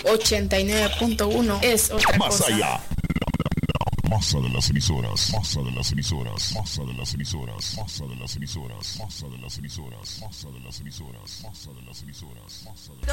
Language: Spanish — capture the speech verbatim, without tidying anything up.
ochenta y nueve punto uno es otra Más cosa. allá. Masa de las emisoras, masa de las emisoras, masa de las emisoras, masa de las emisoras, masa de las emisoras, masa de las emisoras, masa de las emisoras, masa de las emisoras.